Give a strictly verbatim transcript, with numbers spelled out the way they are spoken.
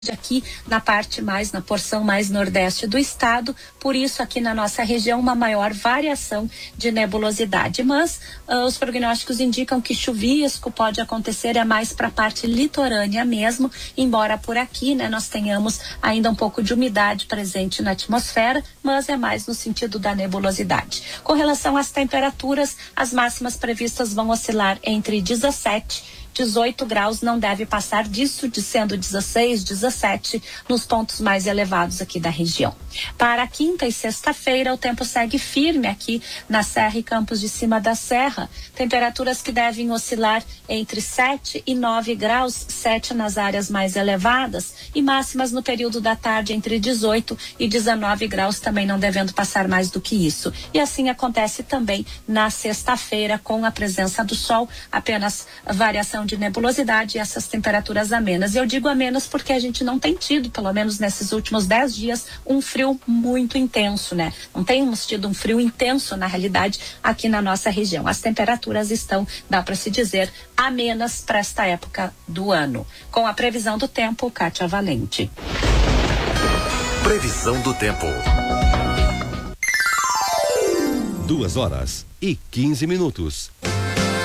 aqui na parte mais, na porção mais nordeste do estado, por isso aqui na nossa região uma maior variação de nebulosidade, mas uh, os prognósticos indicam que chuvisco pode acontecer é mais para a parte litorânea mesmo, embora por aqui, né, nós tenhamos ainda um pouco de umidade presente na atmosfera, mas é mais no sentido da nebulosidade. Com relação às temperaturas, as máximas previstas vão oscilar entre dezessete dezoito graus, não deve passar disso, de sendo dezesseis, dezessete nos pontos mais elevados aqui da região. Para quinta e sexta-feira, o tempo segue firme aqui na Serra e Campos de Cima da Serra. Temperaturas que devem oscilar entre sete e nove graus, sete nas áreas mais elevadas, e máximas no período da tarde entre dezoito e dezenove graus, também não devendo passar mais do que isso. E assim acontece também na sexta-feira, com a presença do sol, apenas variação de nebulosidade e essas temperaturas amenas. Eu digo amenas porque a gente não tem tido, pelo menos nesses últimos dez dias, um frio muito intenso, né? Não temos tido um frio intenso, na realidade, aqui na nossa região. As temperaturas estão, dá para se dizer, amenas para esta época do ano. Com a previsão do tempo, Kátia Valente. Previsão do tempo. Duas horas e quinze minutos.